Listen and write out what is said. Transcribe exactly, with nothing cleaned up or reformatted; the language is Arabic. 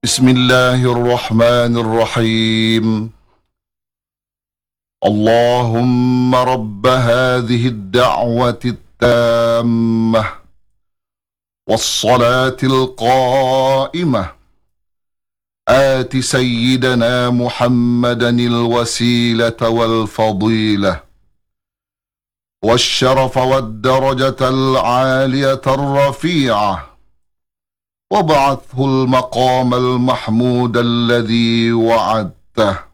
بسم الله الرحمن الرحيم. اللهم رب هذه الدعوة التامة والصلاة القائمة آت سيدنا محمدا الوسيلة والفضيلة والشرف والدرجة العالية الرفيعة، وابعثه المقام المحمود الذي وعدته.